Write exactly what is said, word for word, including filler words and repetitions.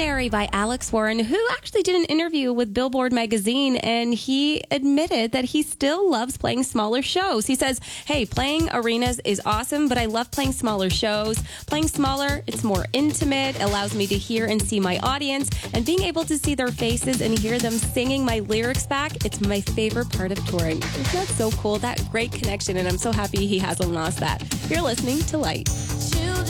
Luminary by Alex Warren, who actually did an interview with Billboard magazine, and he admitted that he still loves playing smaller shows. He says, hey, playing arenas is awesome, but I love playing smaller shows. Playing smaller, it's more intimate, allows me to hear and see my audience, and being able to see their faces and hear them singing my lyrics back, it's my favorite part of touring. Isn't that so cool? That great connection, and I'm so happy he hasn't lost that. You're listening to Light.